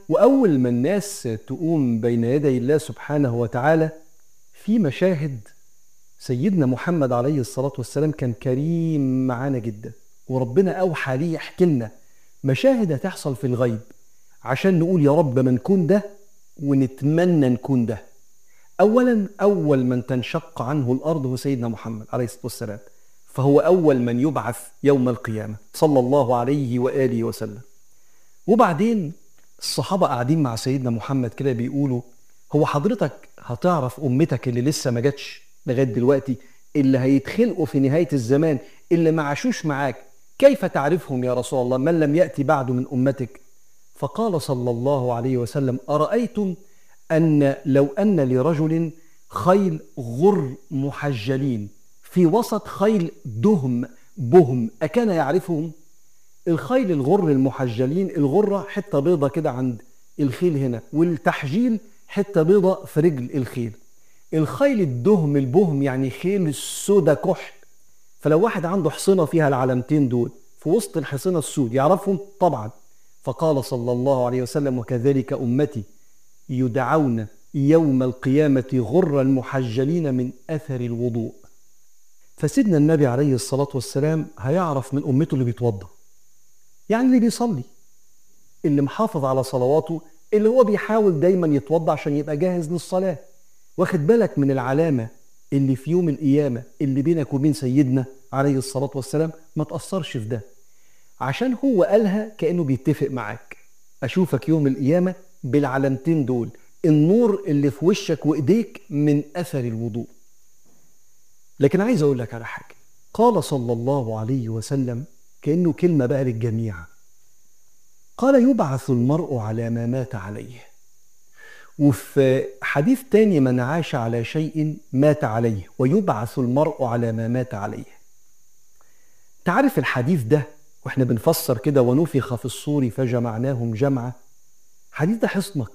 وأول ما الناس تقوم بين يدي الله سبحانه وتعالى في مشاهد، سيدنا محمد عليه الصلاة والسلام كان كريم معانا جدا، وربنا أوحى ليه يحكي لنا مشاهد هتحصل في الغيب عشان نقول يا رب ما نكون ده ونتمنى نكون ده. أولا، أول من تنشق عنه الأرض هو سيدنا محمد عليه الصلاة والسلام، فهو أول من يبعث يوم القيامة صلى الله عليه وآله وسلم. وبعدين الصحابة قاعدين مع سيدنا محمد كده بيقولوا هو حضرتك هتعرف أمتك اللي لسه ما جاتش لغاية دلوقتي، اللي هيتخلقوا في نهاية الزمان، اللي ما عاشوش معاك، كيف تعرفهم يا رسول الله من لم يأتي بعد من أمتك؟ فقال صلى الله عليه وسلم أرأيتم أن لو أن لرجل خيل غر محجلين في وسط خيل دهم بهم أكان يعرفهم؟ الخيل الغر المحجلين، الغرة حتة بيضة كده عند الخيل هنا، والتحجيل حتة بيضة في رجل الخيل. الخيل الدهم البهم يعني خيل السودة كحل، فلو واحد عنده حصنة فيها العلامتين دول في وسط الحصنة السود يعرفهم طبعا. فقال صلى الله عليه وسلم وكذلك أمتي يدعون يوم القيامة غر المحجلين من أثر الوضوء. فسيدنا النبي عليه الصلاة والسلام هيعرف من أمته اللي بيتوضى، يعني اللي بيصلي، اللي محافظ على صلواته، اللي هو بيحاول دايما يتوضى عشان يبقى جاهز للصلاة. واخد بالك من العلامة اللي في يوم القيامة اللي بينك وبين سيدنا عليه الصلاة والسلام؟ ما تأثرش في ده، عشان هو قالها كأنه بيتفق معاك. أشوفك يوم القيامة بالعلامتين دول، النور اللي في وشك وإيديك من أثر الوضوء. لكن عايز أقول لك على حاجة، قال صلى الله عليه وسلم كأنه كلمة بقى للجميع، قال يبعث المرء على ما مات عليه. وفي حديث تاني من عاش على شيء مات عليه ويبعث المرء على ما مات عليه. تعرف الحديث ده واحنا بنفسر كده ونفخ في الصور فجمعناهم جمعا، حديث ده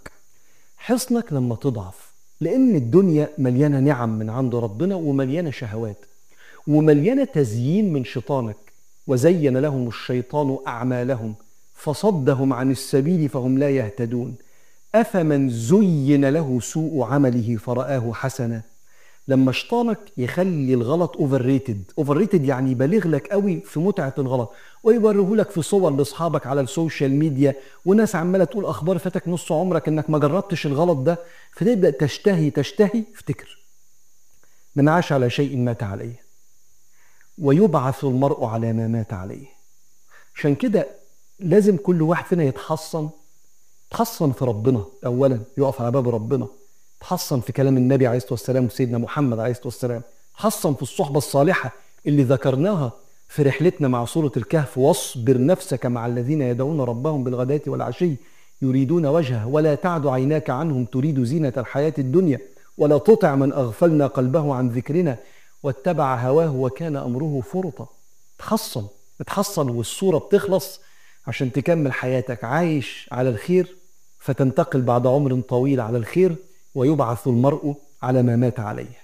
حصنك لما تضعف، لأن الدنيا مليانة نعم من عند ربنا ومليانة شهوات ومليانة تزيين من شيطانك، وزين لهم الشيطان أعمالهم فصدهم عن السبيل فهم لا يهتدون، أفمن زين له سوء عمله فرآه حسنا. لما شيطانك يخلي الغلط اوفر ريتد يعني يبالغ لك قوي في متعة الغلط، ويوريه لك في صور لاصحابك على السوشيال ميديا، وناس عمالة تقول أخبار فاتك نص عمرك إنك ما جربتش الغلط ده، فتبدأ تشتهي. افتكر من عاش على شيء مات عليه ويبعث المرء على ما مات عليه. عشان كده لازم كل واحد فينا يتحصن في ربنا، أولا يقف على باب ربنا، تحصن في كلام النبي عليه الصلاة والسلام وسيدنا محمد عليه الصلاة والسلام، تحصن في الصحبة الصالحة اللي ذكرناها في رحلتنا مع سورة الكهف، واصبر نفسك مع الذين يدعون ربهم بالغداة والعشي يريدون وجهه ولا تعد عيناك عنهم تريد زينة الحياة الدنيا ولا تطع من أغفلنا قلبه عن ذكرنا واتبع هواه وكان أمره فرطا. تحصن والصورة بتخلص عشان تكمل حياتك عايش على الخير، فتنتقل بعد عمر طويل على الخير، ويبعث المرء على ما مات عليه.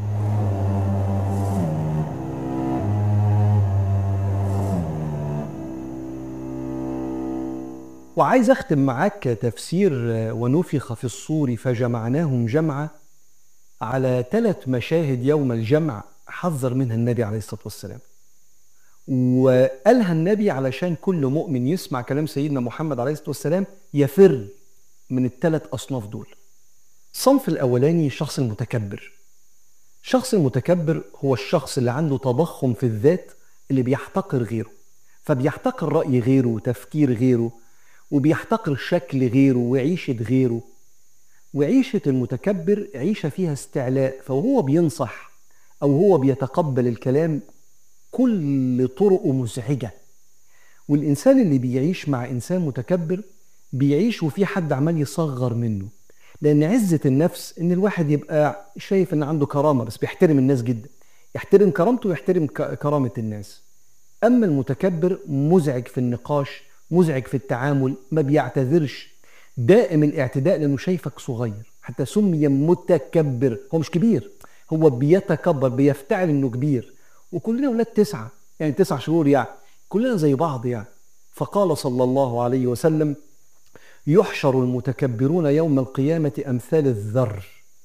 وعايز أختم معاك تفسير ونفخ في الصور فجمعناهم جمعا على 3 مشاهد يوم الجمع حذر منها النبي عليه الصلاة والسلام، وقالها النبي علشان كل مؤمن يسمع كلام سيدنا محمد عليه الصلاة والسلام يفر من ال3 أصناف دول. الصنف الأولاني الشخص المتكبر. الشخص المتكبر هو الشخص اللي عنده تضخم في الذات، اللي بيحتقر غيره، فبيحتقر رأي غيره وتفكير غيره، وبيحتقر شكل غيره وعيشة غيره. وعيشة المتكبر عيشة فيها استعلاء، فهو بينصح أو هو بيتقبل الكلام كل طرقه مزعجة. والإنسان اللي بيعيش مع إنسان متكبر بيعيش وفي حد عمال يصغر منه، لأن عزة النفس إن الواحد يبقى شايف إن عنده كرامة، بس بيحترم الناس جدا، يحترم كرامته ويحترم كرامة الناس. أما المتكبر مزعج في النقاش، مزعج في التعامل، ما بيعتذرش، دائم الاعتداء لأنه شايفك صغير، حتى سمي متكبر، هو مش كبير، هو بيتكبر، بيفتعل إنه كبير. وكلنا ولاد 9، يعني 9 شهور، يعني كلنا زي بعض يعني. فقال صلى الله عليه وسلم يحشر المتكبرون يوم القيامة أمثال الذر.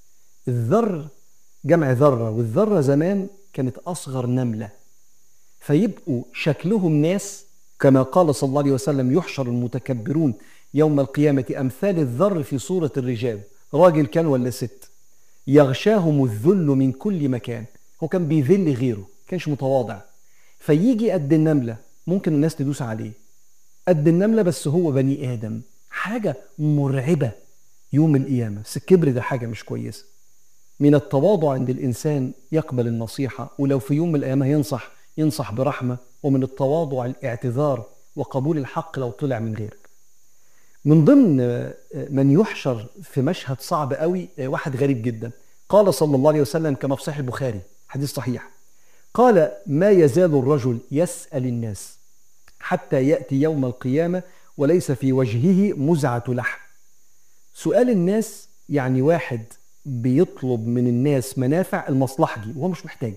الذر جمع ذرة، والذرة زمان كانت أصغر نملة، فيبقوا شكلهم ناس كما قال صلى الله عليه وسلم: يحشر المتكبرون يوم القيامة أمثال الذر في صورة الرجال، راجل كان ولا ست، يغشاهم الذل من كل مكان. هو كان بيذل غيره، كانش متواضع، فيجي قد النملة، ممكن الناس تدوس عليه قد النملة، بس هو بني آدم. حاجة مرعبة يوم القيامة. بس الكبر ده حاجة مش كويسة. من التواضع عند الإنسان يقبل النصيحة، ولو في يوم من الأيام ينصح برحمة. ومن التواضع الاعتذار وقبول الحق لو طلع من غيرك. من ضمن من يحشر في مشهد صعب قوي واحد غريب جدا. قال صلى الله عليه وسلم كما في صحيح البخاري، حديث صحيح، قال: ما يزال الرجل يسأل الناس حتى يأتي يوم القيامة وليس في وجهه مزعة لحم. سؤال الناس يعني واحد بيطلب من الناس منافع المصلحة دي وهو مش محتاج.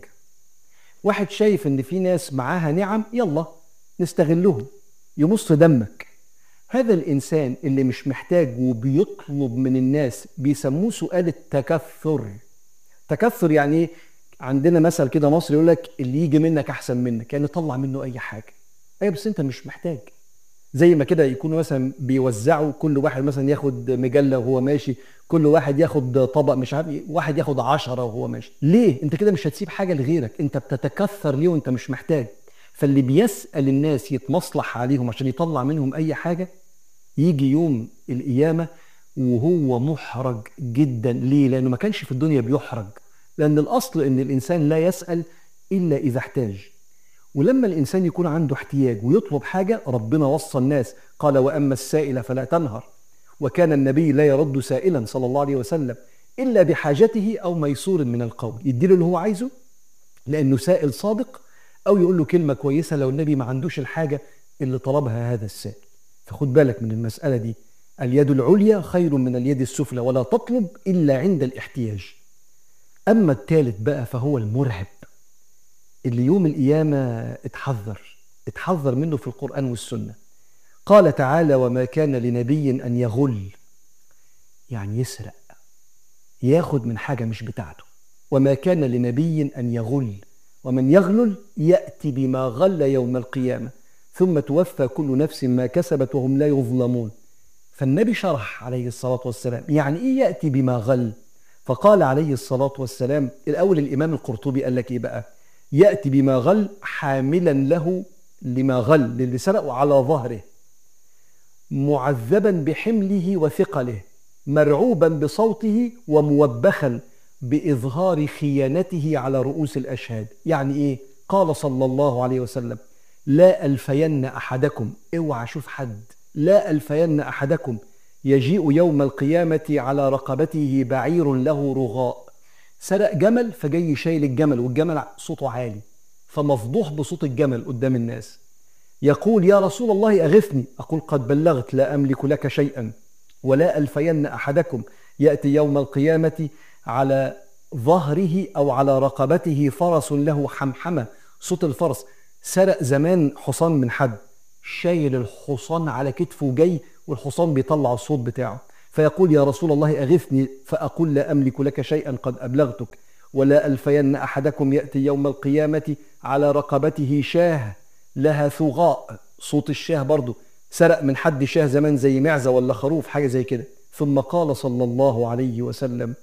واحد شايف ان في ناس معاها نعم، يلا نستغلهم، يمص دمك. هذا الإنسان اللي مش محتاج وبيطلب من الناس بيسموه سؤال التكثر. تكثر يعني ايه؟ عندنا مثل كده مصري يقول لك: اللي يجي منك احسن منك، يعني طلع منه اي حاجه. ايوه بس انت مش محتاج. زي ما كده يكونوا مثلا بيوزعوا، كل واحد مثلا ياخد مجله وهو ماشي، كل واحد ياخد طبق مش عارف ايه، واحد ياخد 10 وهو ماشي. ليه؟ انت كده مش هتسيب حاجه لغيرك، انت بتتكثر ليه وانت مش محتاج. فاللي بيسأل الناس يتمصلح عليهم عشان يطلع منهم اي حاجه، يجي يوم القيامه وهو محرج جدا. ليه؟ لانه ما كانش في الدنيا بيحرج. لأن الأصل إن الإنسان لا يسأل إلا إذا احتاج. ولما الإنسان يكون عنده احتياج ويطلب حاجة، ربنا وصى الناس قال: وأما السائل فلا تنهر. وكان النبي لا يرد سائلا صلى الله عليه وسلم إلا بحاجته أو ميسور من القول، يديله اللي هو عايزه لأنه سائل صادق، أو يقول له كلمة كويسة لو النبي ما عندوش الحاجة اللي طلبها هذا السائل. فخد بالك من المسألة دي. اليد العليا خير من اليد السفلى، ولا تطلب إلا عند الاحتياج. أما الثالث بقى فهو المرعب، اللي يوم القيامة اتحذر منه في القرآن والسنة. قال تعالى: وما كان لنبي أن يغل، يعني يسرق، ياخد من حاجة مش بتاعته. وما كان لنبي أن يغل، ومن يغلل يأتي بما غل يوم القيامة ثم توفى كل نفس ما كسبت وهم لا يظلمون. فالنبي شرح عليه الصلاة والسلام يعني إيه يأتي بما غل. فقال عليه الصلاة والسلام، الأول الإمام القرطبي قال لك إيه بقى؟ يأتي بما غل حاملا له لما غل، للي سرقه، على ظهره، معذبا بحمله وثقله، مرعوبا بصوته، وموبخا بإظهار خيانته على رؤوس الأشهاد. يعني إيه؟ قال صلى الله عليه وسلم: لا ألفين أحدكم، اوعى شوف حد، لا ألفين أحدكم يجيء يوم القيامة على رقبته بعير له رغاء. سرق جمل فجاي شايل الجمل، والجمل صوته عالي، فمفضوح بصوت الجمل قدام الناس. يقول: يا رسول الله أغثني. أقول: قد بلغت، لا أملك لك شيئا. ولا ألفين أحدكم يأتي يوم القيامة على ظهره أو على رقبته فرس له حمحمة، صوت الفرس. سرق زمان حصان من حد، شايل الحصان على كتفه وجاي، والحصان بيطلع الصوت بتاعه. فيقول: يا رسول الله أغثني. فأقول: لا أملك لك شيئا، قد أبلغتك. ولا ألفين أحدكم يأتي يوم القيامة على رقبته شاه لها ثغاء، صوت الشاه برضو. سرق من حد شاه زمان زي معزة ولا خروف، حاجة زي كده. ثم قال صلى الله عليه وسلم: